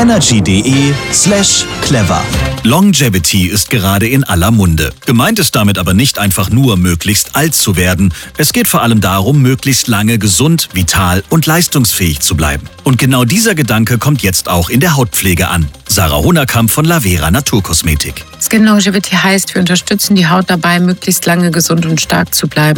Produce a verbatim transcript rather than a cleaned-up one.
energy.de slash clever. Longevity ist gerade in aller Munde. Gemeint ist damit aber nicht einfach nur, möglichst alt zu werden. Es geht vor allem darum, möglichst lange gesund, vital und leistungsfähig zu bleiben. Und genau dieser Gedanke kommt jetzt auch in der Hautpflege an. Sarah Honerkamp von Lavera Naturkosmetik. Skin Longevity heißt, wir unterstützen die Haut dabei, möglichst lange gesund und stark zu bleiben.